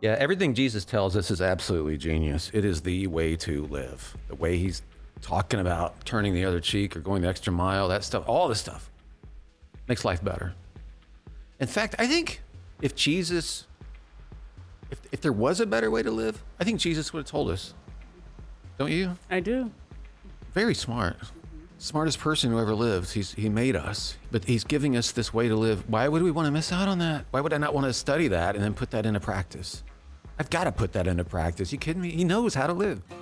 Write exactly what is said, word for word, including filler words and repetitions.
Yeah, everything Jesus tells us is absolutely genius. It is the way to live. The way he's talking about turning the other cheek or going the extra mile, that stuff, all this stuff makes life better. In fact, I think if Jesus, if, if there was a better way to live, I think Jesus would have told us. Don't you? I do. Very smart. Smartest person who ever lived. He's, he made us, but he's giving us this way to live. Why would we want to miss out on that? Why would I not want to study that and then put that into practice? I've got to put that into practice. You kidding me? He knows how to live.